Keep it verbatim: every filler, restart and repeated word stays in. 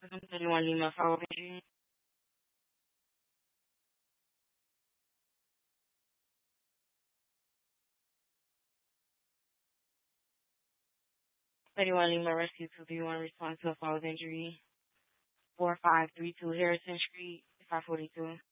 Welcome to anyone Lima Foul Injury. thirty-one Lima Rescue two three one response to a foul injury. four five three two Harrison Street, five forty-two.